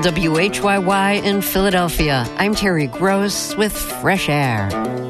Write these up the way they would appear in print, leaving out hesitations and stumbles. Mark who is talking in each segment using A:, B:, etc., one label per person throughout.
A: From WHYY in Philadelphia, I'm Terry Gross with Fresh Air.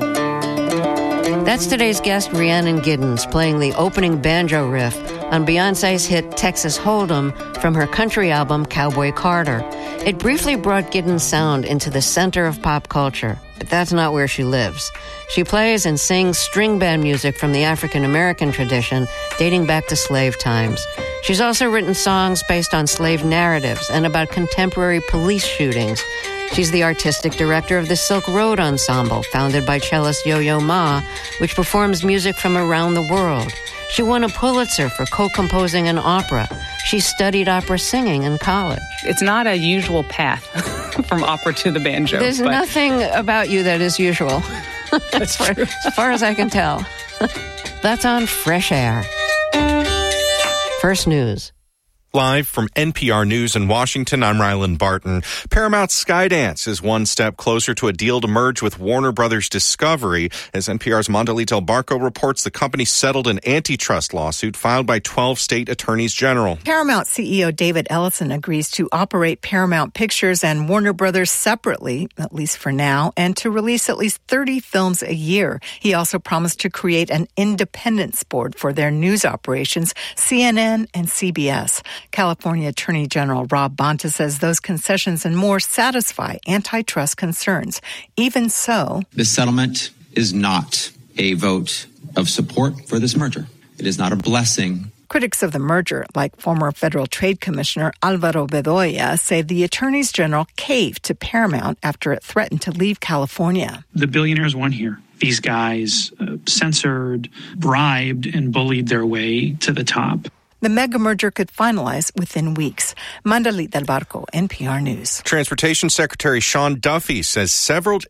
A: That's today's guest, Rhiannon Giddens, playing the opening banjo riff on Beyoncé's hit Texas Hold'em from her country album Cowboy Carter. It briefly brought Giddens' sound into the center of pop culture, but that's not where she lives. She plays and sings string band music from the African-American tradition dating back to slave times. She's also written songs based on slave narratives and about contemporary police shootings. She's the artistic director of the Silk Road Ensemble, founded by cellist Yo-Yo Ma, which performs music from around the world. She won a Pulitzer for co-composing an opera. She studied opera singing in college.
B: It's not a usual path from opera to the banjo.
A: There's nothing about you that is usual, as far as I can tell. That's on Fresh Air. First News.
C: Live from NPR News in Washington, I'm Rylan Barton. Paramount's Skydance is one step closer to a deal to merge with Warner Brothers Discovery. As NPR's Mondelita Del Barco reports, the company settled an antitrust lawsuit filed by 12 state attorneys general.
D: Paramount CEO David Ellison agrees to operate Paramount Pictures and Warner Brothers separately, at least for now, and to release at least 30 films a year. He also promised to create an independence board for their news operations, CNN and CBS. California Attorney General Rob Bonta says those concessions and more satisfy antitrust concerns. Even so,
E: the settlement is not a vote of support for this merger. It is not a blessing.
D: Critics of the merger, like former Federal Trade Commissioner Alvaro Bedoya, say the attorneys general caved to Paramount after it threatened to leave California.
F: The billionaires won here. These guys censored, bribed, and bullied their way to the top.
D: The mega merger could finalize within weeks. Mondelita Del Barco, NPR News.
C: Transportation Secretary Sean Duffy says severed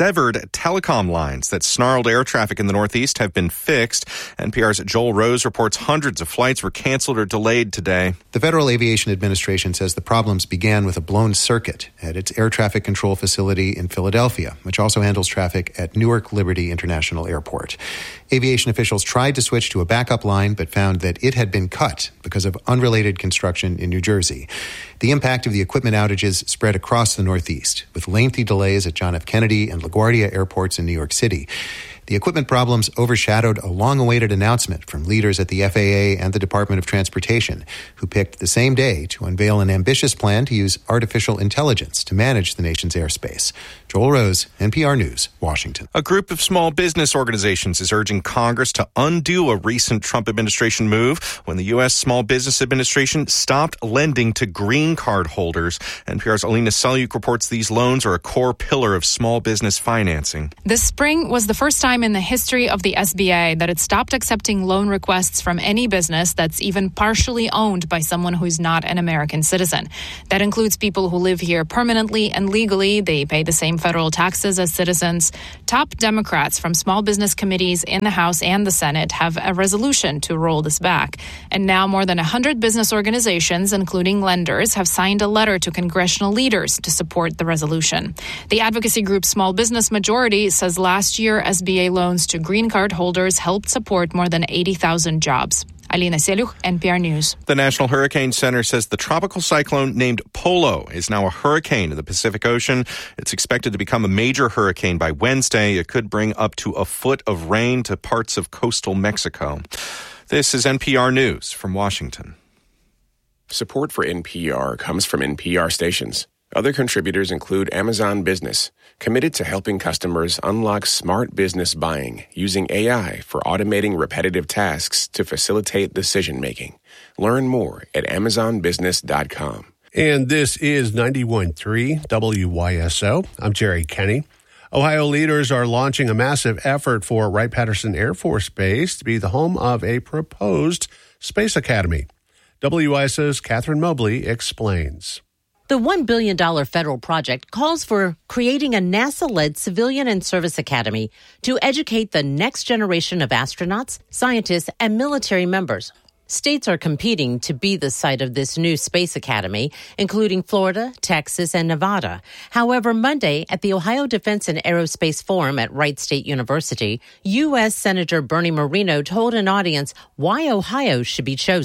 C: telecom lines that snarled air traffic in the Northeast have been fixed. NPR's Joel Rose reports hundreds of flights were canceled or delayed today.
G: The Federal Aviation Administration says the problems began with a blown circuit at its air traffic control facility in Philadelphia, which also handles traffic at Newark Liberty International Airport. Aviation officials tried to switch to a backup line, but found that it had been cut because of unrelated construction in New Jersey. The impact of the equipment outages spread across the Northeast, with lengthy delays at John F. Kennedy and LaGuardia airports in New York City. The equipment problems overshadowed a long-awaited announcement from leaders at the FAA and the Department of Transportation, who picked the same day to unveil an ambitious plan to use artificial intelligence to manage the nation's airspace. Joel Rose, NPR News, Washington.
C: A group of small business organizations is urging Congress to undo a recent Trump administration move when the U.S. Small Business Administration stopped lending to green card holders. NPR's Alina Selyuk reports these loans are a core pillar of small business financing.
H: This spring was the first time in the history of the SBA that it stopped accepting loan requests from any business that's even partially owned by someone who's not an American citizen. That includes people who live here permanently and legally. They pay the same federal taxes as citizens. Top Democrats from small business committees in the House and the Senate have a resolution to roll this back. And now more than 100 business organizations, including lenders, have signed a letter to congressional leaders to support the resolution. The advocacy group Small Business Majority says last year SBA loans to green card holders helped support more than 80,000 jobs. Alina Selyuk, NPR News.
C: The National Hurricane Center says the tropical cyclone named Polo is now a hurricane in the Pacific Ocean. It's expected to become a major hurricane by Wednesday. It could bring up to a foot of rain to parts of coastal Mexico. This is NPR News from Washington.
I: Support for NPR comes from NPR stations. Other contributors include Amazon Business, committed to helping customers unlock smart business buying using AI for automating repetitive tasks to facilitate decision-making. Learn more at amazonbusiness.com.
J: And this is 91.3 WYSO. I'm Jerry Kenny. Ohio leaders are launching a massive effort for Wright-Patterson Air Force Base to be the home of a proposed space academy. WYSO's Catherine Mobley explains.
K: The $1 billion federal project calls for creating a NASA-led civilian and service academy to educate the next generation of astronauts, scientists, and military members. States are competing to be the site of this new space academy, including Florida, Texas, and Nevada. However, Monday at the Ohio Defense and Aerospace Forum at Wright State University, U.S. Senator Bernie Moreno told an audience why Ohio should be chosen.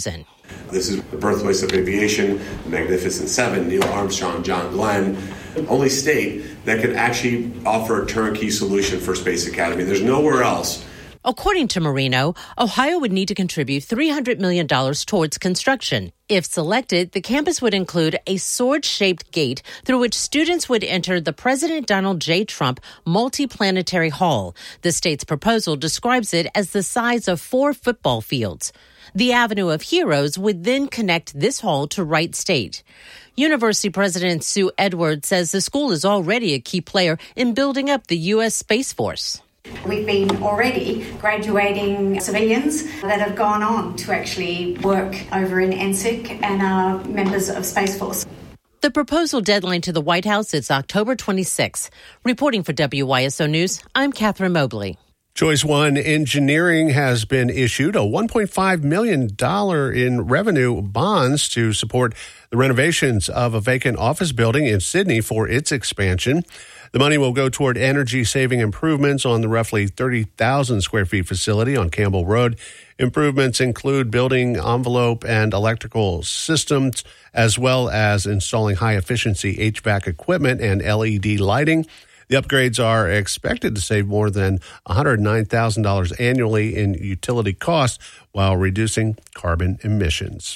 L: This is the birthplace of aviation, the Magnificent Seven, Neil Armstrong, John Glenn. Only state that could actually offer a turnkey solution for Space Academy. There's nowhere else.
K: According to Marino, Ohio would need to contribute $300 million towards construction. If selected, the campus would include a sword-shaped gate through which students would enter the President Donald J. Trump Multiplanetary Hall. The state's proposal describes it as the size of 4 football fields. The Avenue of Heroes would then connect this hall to Wright State. University President Sue Edwards says the school is already a key player in building up the U.S. Space Force.
M: We've been already graduating civilians that have gone on to actually work over in NSIC and are members of Space Force.
K: The proposal deadline to the White House is October 26. Reporting for WYSO News, I'm Catherine Mobley.
J: Choice One Engineering has been issued a $1.5 million in revenue bonds to support the renovations of a vacant office building in Sydney for its expansion. The money will go toward energy-saving improvements on the roughly 30,000 square feet facility on Campbell Road. Improvements include building envelope and electrical systems, as well as installing high-efficiency HVAC equipment and LED lighting. The upgrades are expected to save more than $109,000 annually in utility costs while reducing carbon emissions.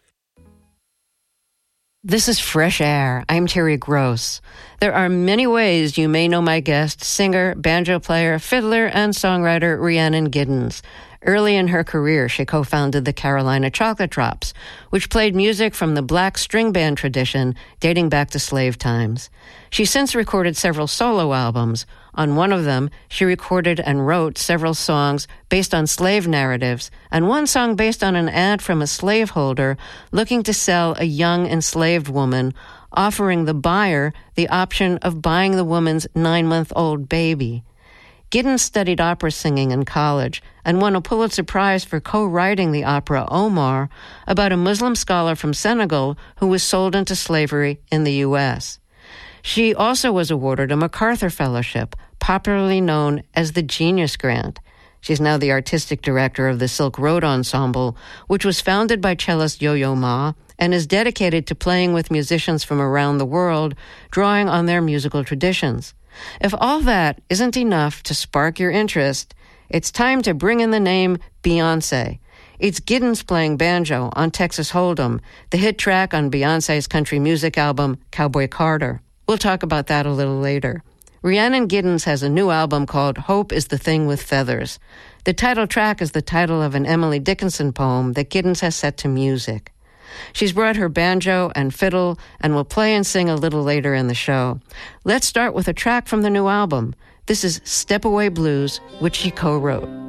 A: This is Fresh Air. I'm Terry Gross. There are many ways you may know my guest, singer, banjo player, fiddler, and songwriter Rhiannon Giddens. Early in her career, she co-founded the Carolina Chocolate Drops, which played music from the black string band tradition dating back to slave times. She since recorded several solo albums. On one of them, she recorded and wrote several songs based on slave narratives, and one song based on an ad from a slaveholder looking to sell a young enslaved woman, offering the buyer the option of buying the woman's 9-month-old baby. Giddens studied opera singing in college and won a Pulitzer Prize for co-writing the opera Omar about a Muslim scholar from Senegal who was sold into slavery in the U.S. She also was awarded a MacArthur Fellowship, popularly known as the Genius Grant. She's now the artistic director of the Silk Road Ensemble, which was founded by cellist Yo-Yo Ma and is dedicated to playing with musicians from around the world, drawing on their musical traditions. If all that isn't enough to spark your interest, it's time to bring in the name Beyoncé. It's Giddens playing banjo on Texas Hold'em, the hit track on Beyoncé's country music album, Cowboy Carter. We'll talk about that a little later. Rhiannon Giddens has a new album called Hope is the Thing with Feathers. The title track is the title of an Emily Dickinson poem that Giddens has set to music. She's brought her banjo and fiddle and will play and sing a little later in the show. Let's start with a track from the new album. This is Step Away Blues, which she co-wrote.